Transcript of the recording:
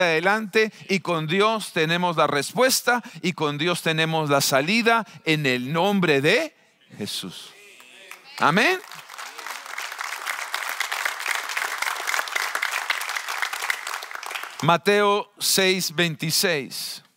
adelante, y con Dios tenemos la respuesta y con Dios tenemos la salida en el nombre de Jesús. Amén. Mateo 6:26.